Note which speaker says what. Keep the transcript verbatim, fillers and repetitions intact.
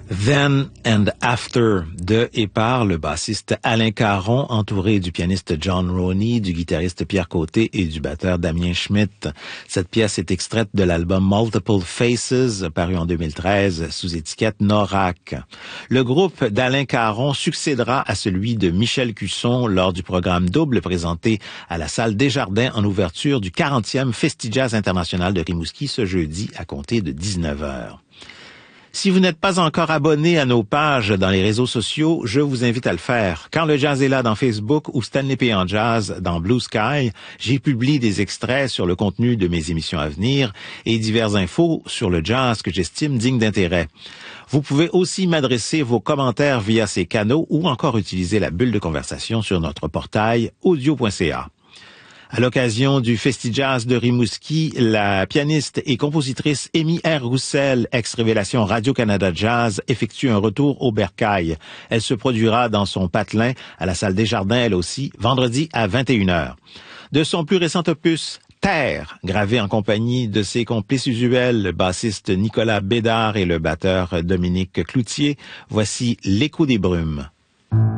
Speaker 1: Then and After de et par le bassiste Alain Caron, entouré du pianiste John Roney, du guitariste Pierre Côté et du batteur Damien Schmidt. Cette pièce est extraite de l'album Multiple Faces, paru en deux mille treize sous étiquette Norac. Le groupe d'Alain Caron succédera à celui de Michel Cusson lors du programme double présenté à la salle Desjardins en ouverture du quarantième Festivals international de Rimouski ce jeudi à compter de dix-neuf heures. Si vous n'êtes pas encore abonné à nos pages dans les réseaux sociaux, je vous invite à le faire. Quand le jazz est là dans Facebook ou Stanley P. en jazz dans Blue Sky, j'y publie des extraits sur le contenu de mes émissions à venir et diverses infos sur le jazz que j'estime digne d'intérêt. Vous pouvez aussi m'adresser vos commentaires via ces canaux ou encore utiliser la bulle de conversation sur notre portail audio point c a. À l'occasion du Festivals de Rimouski, la pianiste et compositrice Amy R. Roussel, ex-révélation Radio-Canada Jazz, effectue un retour au Bercail. Elle se produira dans son patelin à la salle Desjardins, elle aussi, vendredi à vingt et une heures. De son plus récent opus, Terre, gravé en compagnie de ses complices usuels, le bassiste Nicolas Bédard et le batteur Dominique Cloutier, voici L'écho des brumes.